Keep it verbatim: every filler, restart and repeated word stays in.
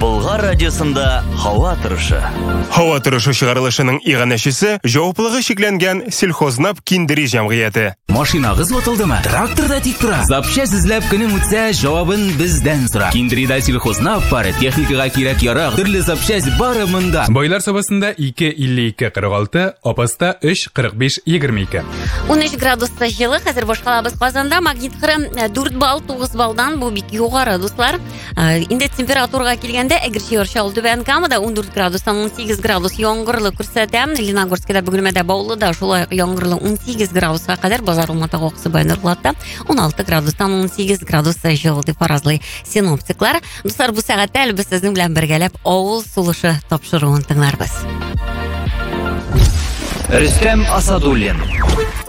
Болгар радиосында һава торышы. Һава торышы чыгарылышының иганәчесе җаваплылыгы шикләнгән сельхознап киндери җәмгыяте. Машинагыз ватылдымы? Тракторда тик тора. Запчасть эзләп көнең үтсә, җавабын бездән сора. Киндерида сельхознап пары техникага кирәк ярак, төрле запчасть бары монда. Байлар сабасында ике илле ике кырык алты, Апаста өч кырык биш егерме ике. ун өч градуста җылы, хәзер башкалабыз Казанда, магнит кырым дүрт балл тугыз баллдан, бу бик югары дуслар. Инде температурага килгәндә, әгерче яршал түбән Камада ун дүрт градустан ун сигез градус яңгырлы күрсәтә. Лениногорскида бүгенмәдә Баулыда шулай яңгырлы ун сигез градуска кадәр, Базар Алматага оксы Байнурлатта ун алты градустан ун сигез градуска җылы дип фаразлый синоптиклар. Дуслар, бу сәгатьтә без сезнең белән бергәләп авыл сулышы тапшыруын тыңларбыз. Рөстәм Асадуллин.